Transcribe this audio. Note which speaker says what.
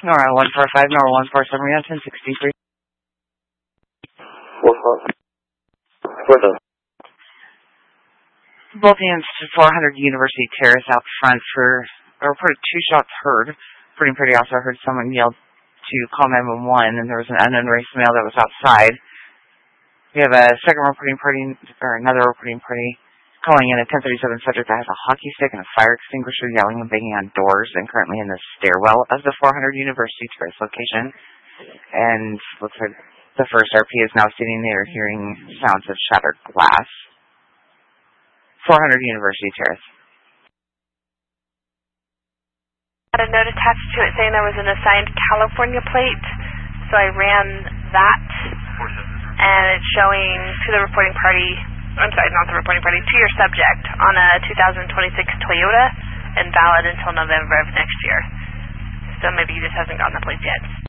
Speaker 1: Nora 145, Nora 147, we have 1063. Both units to 400 University Terrace out front for, or reported 2 shots heard. Pretty also heard someone yell to call 911, and there was an unknown race male that was outside. We have a second reporting party, or another reporting party, calling in a 1037 subject that has a hockey stick and a fire extinguisher yelling and banging on doors, and currently in the stairwell of the 400 University Terrace location. And looks like the first RP is now sitting there hearing sounds of shattered glass. 400 University Terrace.
Speaker 2: Had a note attached to it saying there was an assigned California plate, so I ran that, and it's showing to the reporting party, I'm sorry, not the reporting party, to your subject on a 2026 Toyota and valid until November of next year. So maybe he just hasn't gotten the plates yet.